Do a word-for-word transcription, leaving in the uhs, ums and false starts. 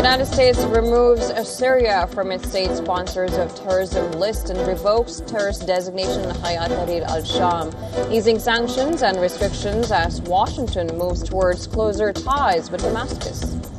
United States removes Syria from its state sponsors of terrorism list and revokes terrorist designation Hayat Tahrir al-Sham, easing sanctions and restrictions as Washington moves towards closer ties with Damascus.